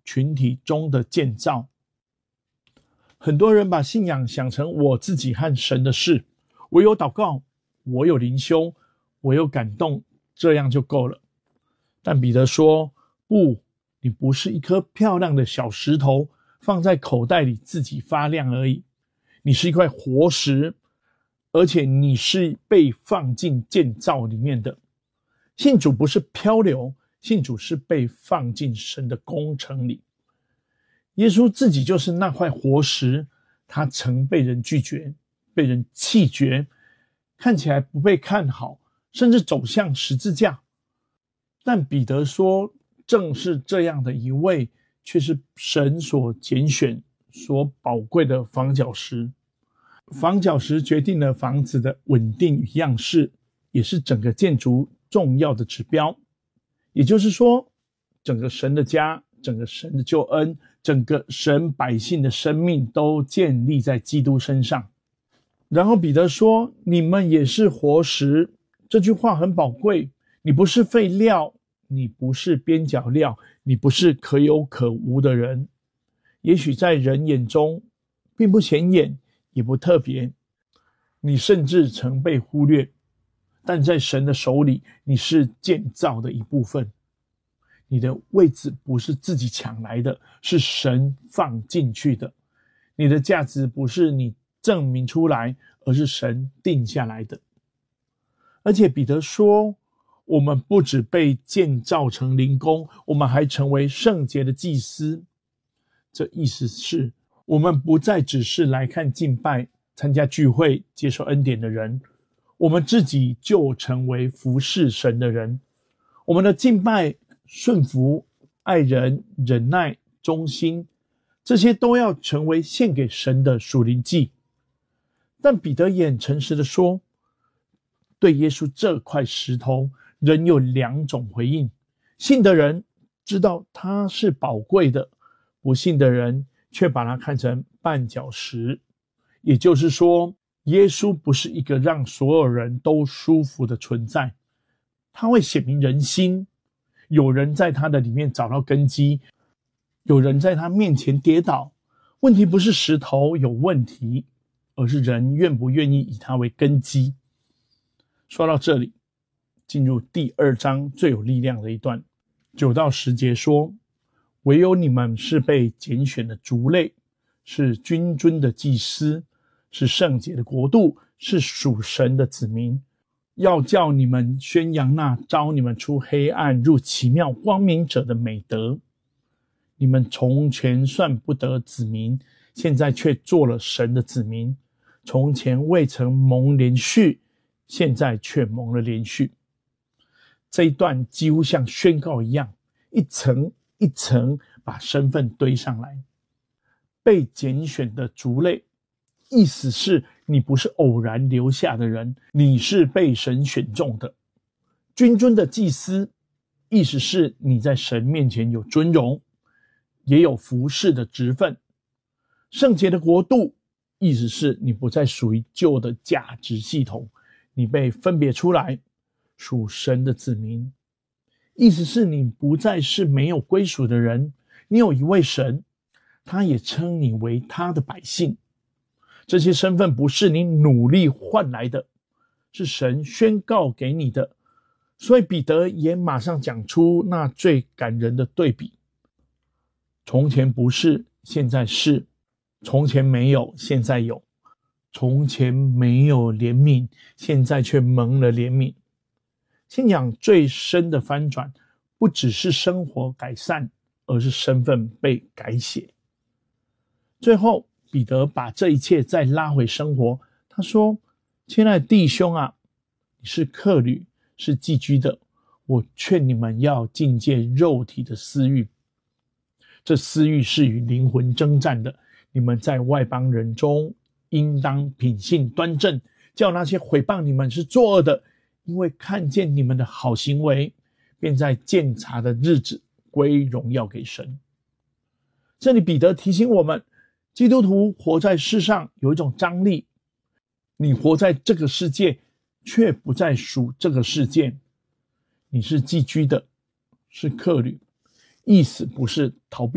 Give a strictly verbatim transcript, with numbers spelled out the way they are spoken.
群体中的建造。很多人把信仰想成我自己和神的事，我有祷告，我有灵修，我有感动，这样就够了。但彼得说，不，你不是一颗漂亮的小石头，放在口袋里自己发亮而已，你是一块活石，而且你是被放进建造里面的。信主不是漂流，信主是被放进神的工程里。耶稣自己就是那块活石，他曾被人拒绝，被人弃绝，看起来不被看好，甚至走向十字架。但彼得说，正是这样的一位，却是神所拣选、所宝贵的房角石。房角石决定了房子的稳定与样式，也是整个建筑重要的指标。也就是说，整个神的家，整个神的救恩，整个神百姓的生命都建立在基督身上。然后彼得说，你们也是活石，这句话很宝贵，你不是废料，你不是边角料，你不是可有可无的人。也许在人眼中并不显眼，也不特别，你甚至曾被忽略，但在神的手里，你是建造的一部分。你的位置不是自己抢来的，是神放进去的。你的价值不是你证明出来，而是神定下来的。而且彼得说，我们不只被建造成灵宫，我们还成为圣洁的祭司。这意思是，我们不再只是来看敬拜、参加聚会、接受恩典的人，我们自己就成为服侍神的人。我们的敬拜、顺服、爱人、忍耐、忠心，这些都要成为献给神的属灵祭。但彼得也很诚实的说，对耶稣这块石头仍有两种回应。信的人知道它是宝贵的，不信的人却把它看成绊脚石。也就是说，耶稣不是一个让所有人都舒服的存在，他会显明人心。有人在他的里面找到根基，有人在他面前跌倒。问题不是石头有问题，而是人愿不愿意以它为根基。说到这里，进入第二章最有力量的一段，九到十节说，唯有你们是被拣选的族类，是君尊的祭司，是圣洁的国度，是属神的子民，要叫你们宣扬那召你们出黑暗入奇妙光明者的美德。你们从前算不得子民，现在却做了神的子民；从前未曾蒙连续，现在却蒙了连续。这一段几乎像宣告一样，一层一层把身份堆上来。被拣选的族类，意思是你不是偶然留下的人，你是被神选中的。君尊的祭司，意思是你在神面前有尊荣，也有服侍的职分。圣洁的国度，意思是你不再属于旧的价值系统，你被分别出来，属神的子民。意思是你不再是没有归属的人，你有一位神，他也称你为他的百姓。这些身份不是你努力换来的，是神宣告给你的。所以彼得也马上讲出那最感人的对比。从前不是，现在是；从前没有，现在有；从前没有怜悯，现在却蒙了怜悯。信仰最深的翻转，不只是生活改善，而是身份被改写。最后彼得把这一切再拉回生活，他说，亲爱的弟兄啊，你是客旅，是寄居的，我劝你们要禁戒肉体的私欲。这私欲是与灵魂征战的，你们在外邦人中应当品性端正，叫那些毁谤你们是作恶的，因为看见你们的好行为，便在鉴察的日子归荣耀给神。这里彼得提醒我们，基督徒活在世上有一种张力，你活在这个世界，却不再属这个世界。你是寄居的，是客旅，意思不是逃避